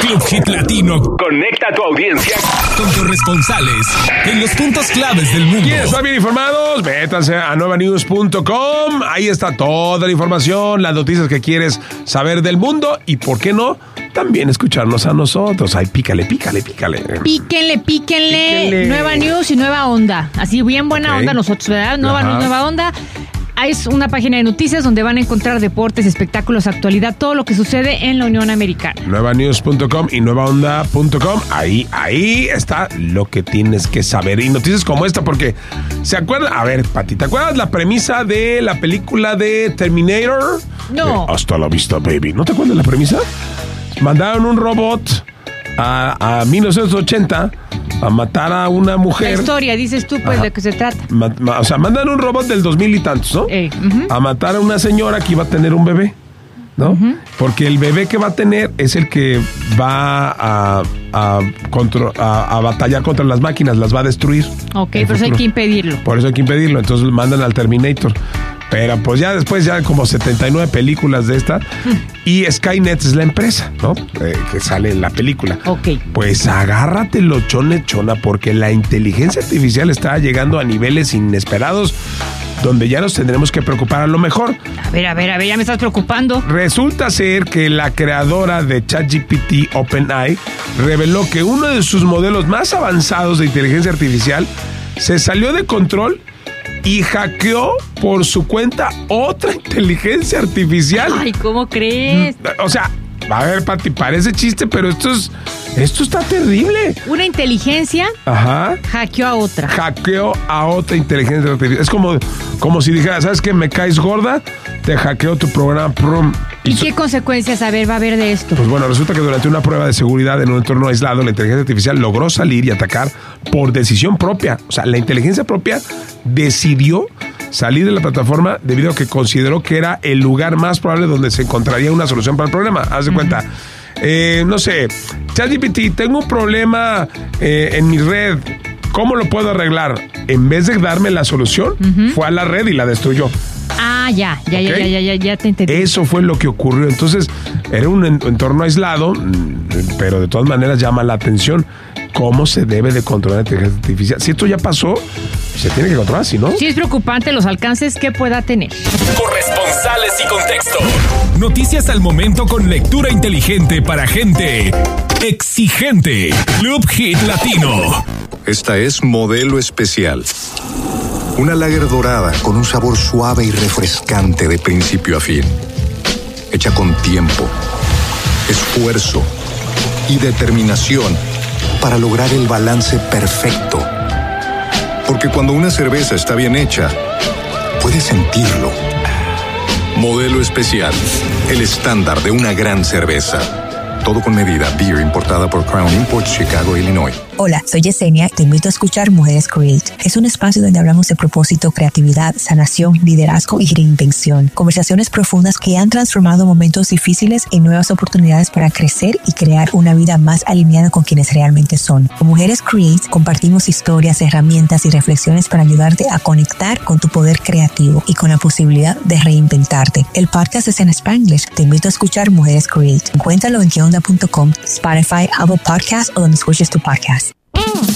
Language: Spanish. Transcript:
Club Hit Latino conecta a tu audiencia con corresponsales en los puntos claves del mundo. ¿Quieren estar bien informados? Métanse a nuevanews.com. Ahí está toda la información, las noticias que quieres saber del mundo y, ¿por qué no?, también escucharnos a nosotros. Ay, pícale. Píquenle. Nueva News y nueva onda. Así bien buena onda nosotros, ¿verdad? Nueva News, nueva onda. Es una página de noticias donde van a encontrar deportes, espectáculos, actualidad, todo lo que sucede en la Unión Americana. Nuevanews.com y nuevaonda.com. Ahí está lo que tienes que saber. Y noticias como esta, porque ¿se acuerdan? A ver, Pati, ¿te acuerdas la premisa de la película de Terminator? No. Hasta la vista, baby. ¿No te acuerdas la premisa? Mandaron un robot a 1980 a matar a una mujer. La historia, dices tú, pues, de qué se trata. O sea, mandan un robot del 2000 y tantos, ¿no? A matar a una señora que iba a tener un bebé, ¿no? Porque el bebé que va a tener es el que va a batallar contra las máquinas, las va a destruir. Ok, por eso hay que impedirlo. Por eso hay que impedirlo, entonces mandan al Terminator. Pero pues ya después, ya como 79 películas de esta, y Skynet es la empresa, ¿no? Que sale en la película. Ok. Pues agárratelo, chona, porque la inteligencia artificial está llegando a niveles inesperados donde ya nos tendremos que preocupar a lo mejor. A ver, ya me estás preocupando. Resulta ser que la creadora de ChatGPT, OpenAI, reveló que uno de sus modelos más avanzados de inteligencia artificial se salió de control y hackeó por su cuenta otra inteligencia artificial. Ay, ¿cómo crees? O sea, a ver, Pati, parece chiste, pero esto está terrible. Una inteligencia hackeó a otra. Hackeó a otra inteligencia artificial. Es como si dijera, ¿sabes qué? Me caes gorda, te hackeo tu programa. ¿Y qué consecuencias, va a haber de esto? Pues bueno, resulta que durante una prueba de seguridad en un entorno aislado, la inteligencia artificial logró salir y atacar por decisión propia. O sea, la inteligencia propia decidió salir de la plataforma debido a que consideró que era el lugar más probable donde se encontraría una solución para el problema. Haz de cuenta, no sé, ChatGPT, tengo un problema en mi red, ¿cómo lo puedo arreglar? En vez de darme la solución, fue a la red y la destruyó. Ah, ya te entendí. Eso fue lo que ocurrió. Entonces, era un entorno aislado, pero de todas maneras llama la atención cómo se debe de controlar la inteligencia artificial. Si esto ya pasó, se tiene que controlar, ¿sí, no? Sí, es preocupante los alcances que pueda tener. Corresponsales y contexto. Noticias al momento con lectura inteligente para gente exigente. Club Hit Latino. Esta es Modelo Especial. Una lager dorada con un sabor suave y refrescante de principio a fin. Hecha con tiempo, esfuerzo y determinación para lograr el balance perfecto. Porque cuando una cerveza está bien hecha, puedes sentirlo. Modelo Especial, el estándar de una gran cerveza. Todo con medida. Beer importada por Crown Imports, Chicago, Illinois. Hola, soy Yesenia. Te invito a escuchar Mujeres Create. Es un espacio donde hablamos de propósito, creatividad, sanación, liderazgo y reinvención. Conversaciones profundas que han transformado momentos difíciles en nuevas oportunidades para crecer y crear una vida más alineada con quienes realmente son. Con Mujeres Create compartimos historias, herramientas y reflexiones para ayudarte a conectar con tu poder creativo y con la posibilidad de reinventarte. El podcast es en Spanglish. Te invito a escuchar Mujeres Create. Encuéntralo en queonda.com, Spotify, Apple Podcasts o donde escuches tu podcast.